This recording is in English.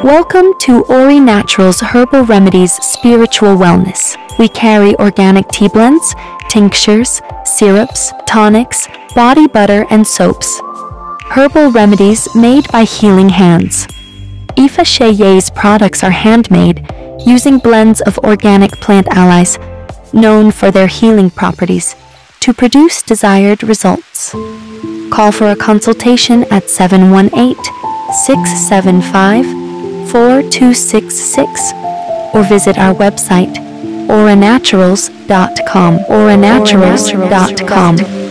Welcome to Ori Naturals Herbal Remedies Spiritual Wellness. We carry organic tea blends, tinctures, syrups, tonics, body butter, and soaps. Herbal remedies made by healing hands. Ifa Sheye's products are handmade using blends of organic plant allies known for their healing properties to produce desired results. Call for a consultation at 718-675-4266 or visit our website oranaturals.com.